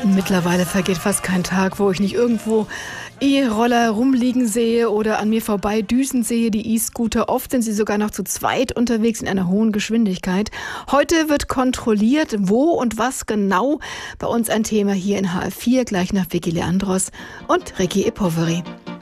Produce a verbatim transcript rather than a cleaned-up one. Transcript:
Mittlerweile vergeht fast kein Tag, wo ich nicht irgendwo E-Roller rumliegen sehe oder an mir vorbei düsen sehe, die E-Scooter. Oft sind sie sogar noch zu zweit unterwegs in einer hohen Geschwindigkeit. Heute wird kontrolliert, wo und was genau. Bei uns ein Thema hier in H F vier, gleich nach Vicky Leandros und Ricky Epoveri.